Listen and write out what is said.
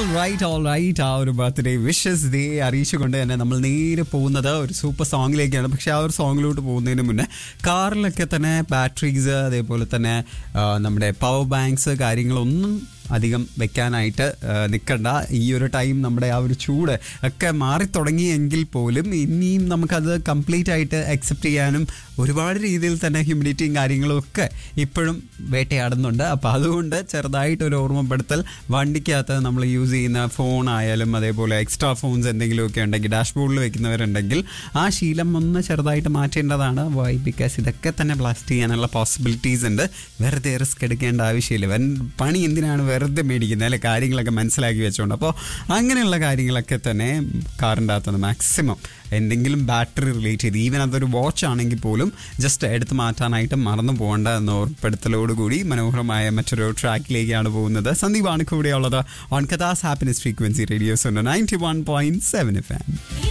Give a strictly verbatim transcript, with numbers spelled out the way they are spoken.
Right all right ആ ഒരു birthday wishes day അറിയിച്ചുകൊണ്ട് തന്നെ നമ്മൾ നേരെ പോകുന്നത് ഒരു സൂപ്പർ സോങ്ങിലേക്കാണ്. പക്ഷെ ആ ഒരു സോങ്ങിലോട്ട് പോകുന്നതിന് മുന്നേ കാറിലൊക്കെ തന്നെ ബാറ്ററീസ് അതേപോലെ തന്നെ നമ്മുടെ പവർ ബാങ്ക്സ് കാര്യങ്ങളൊന്നും അധികം വെക്കാനായിട്ട് നിൽക്കണ്ട. ഈ ഒരു ടൈം നമ്മുടെ ആ ഒരു ചൂട് ഒക്കെ മാറിത്തുടങ്ങിയെങ്കിൽ പോലും ഇനിയും നമുക്കത് കംപ്ലീറ്റ് ആയിട്ട് അക്സെപ്റ്റ് ചെയ്യാനും ഒരുപാട് രീതിയിൽ തന്നെ ഹ്യൂമിഡിറ്റിയും കാര്യങ്ങളും ഒക്കെ ഇപ്പോഴും വേട്ടയാടുന്നുണ്ട്. അപ്പോൾ അതുകൊണ്ട് ചെറുതായിട്ടൊരു ഓർമ്മപ്പെടുത്തൽ, വണ്ടിക്കകത്ത് നമ്മൾ യൂസ് ചെയ്യുന്ന ഫോൺ ആയാലും അതേപോലെ എക്സ്ട്രാ ഫോൺസ് എന്തെങ്കിലുമൊക്കെ ഉണ്ടെങ്കിൽ ഡാഷ്ബോർഡിൽ വെക്കുന്നവരുണ്ടെങ്കിൽ ആ ശീലം ഒന്ന് ചെറുതായിട്ട് മാറ്റേണ്ടതാണ്. വൈ ബിക്കോസ് ഇതൊക്കെ തന്നെ ബ്ലാസ്റ്റ് ചെയ്യാനുള്ള പോസിബിലിറ്റീസ് ഉണ്ട്. വെറുതെ റിസ്ക് എടുക്കേണ്ട ആവശ്യമില്ല. വൻ പണി എന്തിനാണ് വെറുതെ മേടിക്കുന്നത് അല്ലെ, കാര്യങ്ങളൊക്കെ മനസ്സിലാക്കി വെച്ചുകൊണ്ട്. അപ്പോൾ അങ്ങനെയുള്ള കാര്യങ്ങളൊക്കെ തന്നെ കാറിൻ്റെ അകത്തുനിന്ന് മാക്സിമം എന്തെങ്കിലും ബാറ്ററി റിലേറ്റ് ചെയ്ത്, ഈവൻ അതൊരു വാച്ച് ആണെങ്കിൽ പോലും ജസ്റ്റ് എടുത്ത് മാറ്റാനായിട്ട് മറന്നു പോകേണ്ട എന്ന ഓർപ്പെടുത്തലോടുകൂടി മനോഹരമായ മറ്റൊരു ട്രാക്കിലേക്കാണ് പോകുന്നത്. സന്ദീപാണ് കൂടെയുള്ളത് on കഥാസ് happiness frequency radios ninety one point seven F M.